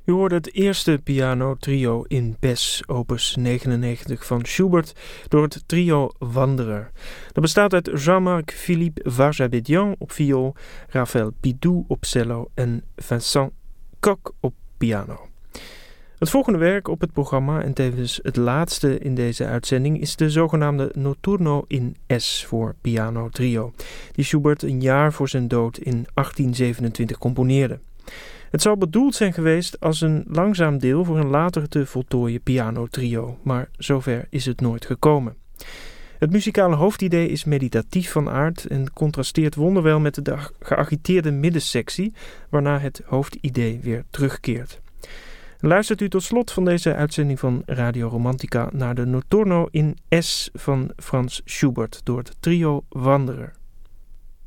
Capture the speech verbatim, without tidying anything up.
U hoorde het eerste piano-trio in Bes, opus negenennegentig van Schubert, door het trio Wanderer. Dat bestaat uit Jean-Marc Philippe Varjabedian op viool, Raphaël Pidoux op cello en Vincent Koch op piano. Het volgende werk op het programma, en tevens het laatste in deze uitzending, is de zogenaamde Notturno in Es voor piano-trio, die Schubert een jaar voor zijn dood in achttien zevenentwintig componeerde. Het zou bedoeld zijn geweest als een langzaam deel voor een later te voltooien piano-trio, maar zover is het nooit gekomen. Het muzikale hoofdidee is meditatief van aard en contrasteert wonderwel met de geagiteerde middensectie, waarna het hoofdidee weer terugkeert. Luistert u tot slot van deze uitzending van Radio Romantica naar de Notturno in Es van Franz Schubert door het trio Wanderer.